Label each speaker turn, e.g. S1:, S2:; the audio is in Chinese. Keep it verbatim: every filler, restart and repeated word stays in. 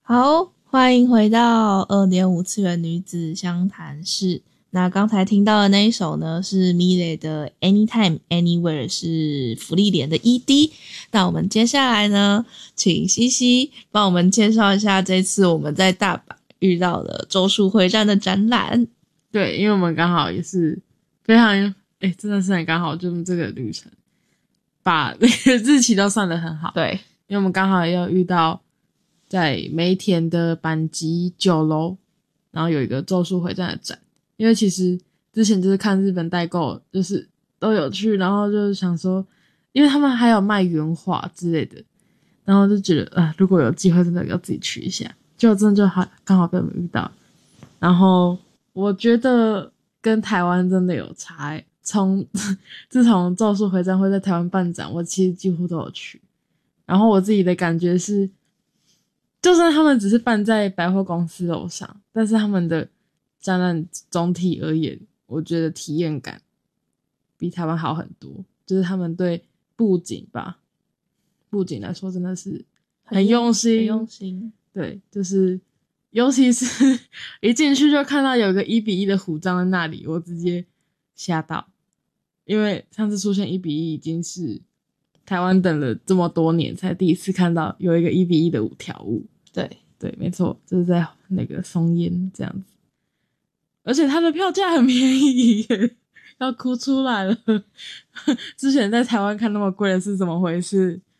S1: 好，欢迎回到二点五次元女子相谈室。那刚才听到的那一首呢，是 Milet 的 Anytime Anywhere， 是芙莉莲的 E D。那我们接下来呢，请西西帮我们介绍一下这次我们在大阪遇到的咒术回战的展览。
S2: 对，因为我们刚好也是非常诶真的是很刚好，就是这个旅程把那个日期都算得很好。
S1: 对，
S2: 因为我们刚好要遇到在梅田的阪急九楼，然后有一个咒术回战的展。因为其实之前就是看日本代购，就是都有去，然后就是想说，因为他们还有卖原画之类的，然后就觉得啊、呃，如果有机会真的要自己去一下，就真的就好刚好被我们遇到。然后我觉得跟台湾真的有差欸，从自从咒术回战会在台湾办展，我其实几乎都有去。然后我自己的感觉是，就算他们只是办在百货公司楼上，但是他们的展览总体而言，我觉得体验感比台湾好很多。就是他们对布景吧，布景来说真的是很用心，
S1: 很用心。
S2: 对，就是尤其是一进去就看到有一个一比一的虎杖在那里，我直接吓到。因为上次出现一比一已经是台湾等了这么多年才第一次看到有一个一比一的五条悟。
S1: 对
S2: 对，没错，就是在那个松烟这样子。而且它的票价很便宜耶，要哭出来了。之前在台湾看那么贵的是怎么回事？